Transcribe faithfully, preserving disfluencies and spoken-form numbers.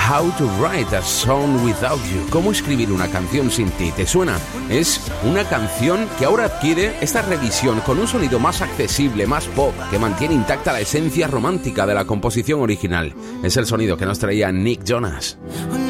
How to Write a Song Without You. ¿Cómo escribir una canción sin ti? ¿Te suena? Es una canción que ahora adquiere esta revisión con un sonido más accesible, más pop, que mantiene intacta la esencia romántica de la composición original. Es el sonido que nos traía Nick Jonas.